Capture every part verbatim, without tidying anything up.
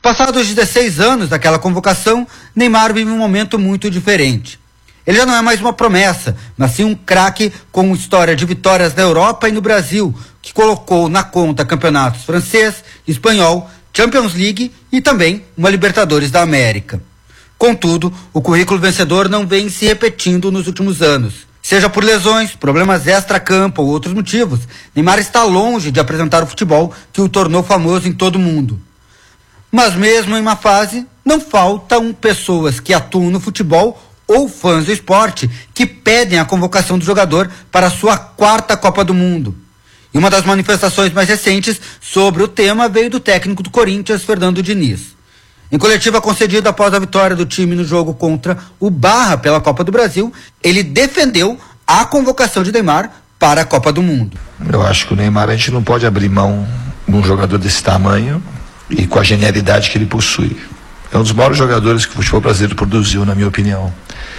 Passados dezesseis anos daquela convocação, Neymar vive um momento muito diferente. Ele já não é mais uma promessa, mas sim um craque com história de vitórias na Europa e no Brasil, que colocou na conta campeonatos francês, espanhol, Champions League e também uma Libertadores da América. Contudo, o currículo vencedor não vem se repetindo nos últimos anos. Seja por lesões, problemas extra-campo ou outros motivos, Neymar está longe de apresentar o futebol que o tornou famoso em todo o mundo. Mas mesmo em uma fase, não faltam pessoas que atuam no futebol ou fãs do esporte que pedem a convocação do jogador para a sua quarta Copa do Mundo. E uma das manifestações mais recentes sobre o tema veio do técnico do Corinthians, Fernando Diniz. Em coletiva concedida após a vitória do time no jogo contra o Barra pela Copa do Brasil, ele defendeu a convocação de Neymar para a Copa do Mundo. Eu acho que o Neymar, a gente não pode abrir mão de um jogador desse tamanho e com a genialidade que ele possui. É um dos maiores jogadores que o futebol brasileiro produziu, na minha opinião.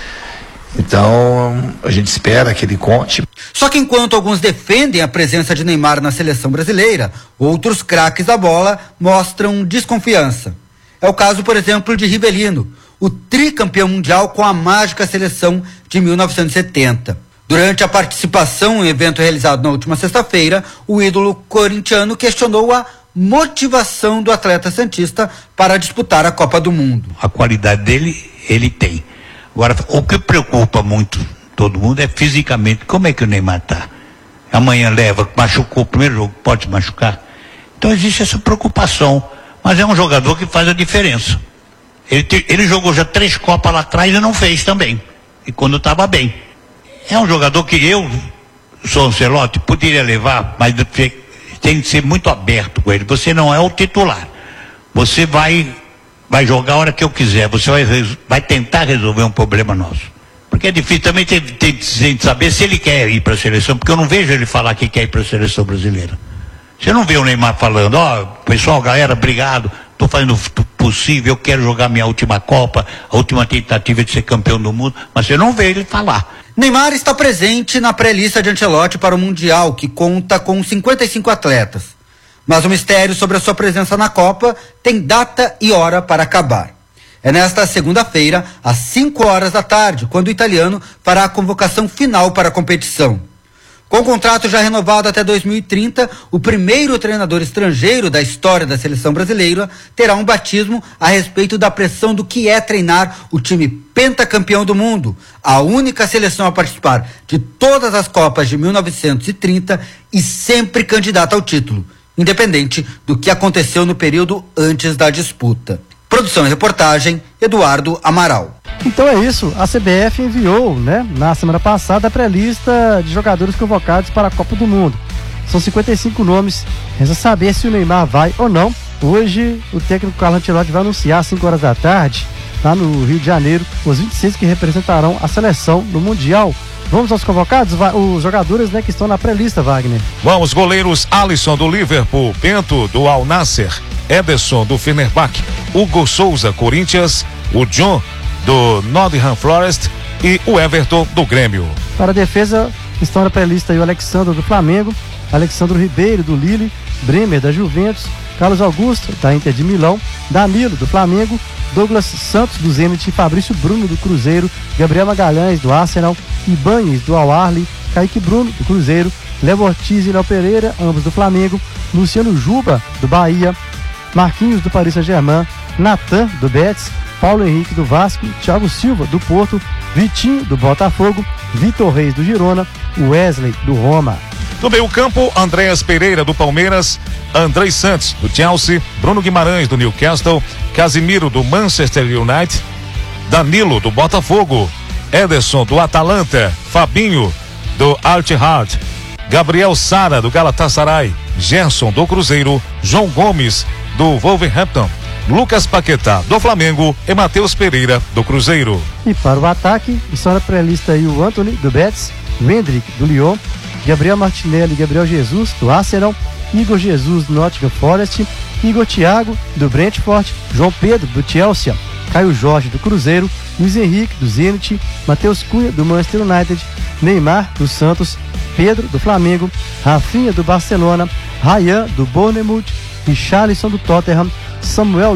Então, a gente espera que ele conte. Só que enquanto alguns defendem a presença de Neymar na seleção brasileira, outros craques da bola mostram desconfiança. É o caso, por exemplo, de Rivelino, o tricampeão mundial com a mágica seleção de mil novecentos e setenta. Durante a participação em evento realizado na última sexta-feira, o ídolo corintiano questionou a motivação do atleta santista para disputar a Copa do Mundo. A qualidade dele, ele tem. Agora, o que preocupa muito todo mundo é fisicamente, como é que o Neymar está? Amanhã leva, machucou o primeiro jogo, pode machucar. Então existe essa preocupação. Mas é um jogador que faz a diferença. Ele, te, ele jogou já três Copas lá atrás e não fez também. E quando estava bem. É um jogador que eu, sou Ancelotti, poderia levar, mas tem que ser muito aberto com ele. Você não é o titular. Você vai, vai jogar a hora que eu quiser. Você vai, vai tentar resolver um problema nosso. Porque é difícil também tem, tem, tem que saber se ele quer ir para a seleção, porque eu não vejo ele falar que quer ir para a seleção brasileira. Você não vê o Neymar falando, ó, oh, pessoal, galera, obrigado, estou fazendo o possível, eu quero jogar minha última Copa, a última tentativa de ser campeão do mundo, mas você não vê ele falar. Neymar está presente na pré-lista de Ancelotti para o Mundial, que conta com cinquenta e cinco atletas. Mas o mistério sobre a sua presença na Copa tem data e hora para acabar. É nesta segunda-feira, às cinco horas da tarde, quando o italiano fará a convocação final para a competição. Com o contrato já renovado até dois mil e trinta, o primeiro treinador estrangeiro da história da seleção brasileira terá um batismo a respeito da pressão do que é treinar o time pentacampeão do mundo, a única seleção a participar de todas as Copas de mil novecentos e trinta e sempre candidata ao título, independente do que aconteceu no período antes da disputa. Produção e reportagem, Eduardo Amaral. Então é isso, a C B F enviou, né, na semana passada a pré-lista de jogadores convocados para a Copa do Mundo. São cinquenta e cinco nomes, resta saber se o Neymar vai ou não. Hoje o técnico Carlo Ancelotti vai anunciar às cinco horas da tarde, lá no Rio de Janeiro, os vinte e seis que representarão a seleção no Mundial. Vamos aos convocados, os jogadores, né, que estão na pré-lista, Wagner. Vamos, goleiros: Alisson do Liverpool, Bento do Al Nassr, Ederson do Fenerbahçe, Hugo Souza, Corinthians, o John do Nottingham Forest e o Everton do Grêmio. Para a defesa estão na pré-lista aí o Alexandre do Flamengo, Alexandre Ribeiro do Lille, Bremer da Juventus, Carlos Augusto da Inter de Milão, Danilo do Flamengo, Douglas Santos do Zenit, Fabrício Bruno do Cruzeiro, Gabriel Magalhães do Arsenal, Ibañez do Al Ahly, Kaique Bruno do Cruzeiro, Léo Ortiz e Léo Pereira, ambos do Flamengo, Luciano Juba do Bahia, Marquinhos do Paris Saint-Germain, Natan do Betis, Paulo Henrique do Vasco, Thiago Silva do Porto, Vitinho do Botafogo, Vitor Reis do Girona, Wesley do Roma. No meio campo, Andréas Pereira do Palmeiras, Andrei Santos do Chelsea, Bruno Guimarães do Newcastle, Casimiro do Manchester United, Danilo do Botafogo, Ederson do Atalanta, Fabinho do Al-Ittihad, Gabriel Sara do Galatasaray, Gerson do Cruzeiro, João Gomes do Wolverhampton, Lucas Paquetá do Flamengo e Matheus Pereira do Cruzeiro. E para o ataque, estão na pré-lista aí o Antony do Betis, o Hendrick do Lyon, Gabriel Martinelli e Gabriel Jesus do Arsenal, Igor Jesus do Nottingham Forest, Igor Thiago do Brentford, João Pedro do Chelsea, Caio Jorge do Cruzeiro, Luiz Henrique do Zenit, Matheus Cunha do Manchester United, Neymar do Santos, Pedro do Flamengo, Rafinha do Barcelona, Ryan do Bournemouth, Richarlison do Tottenham, Samuel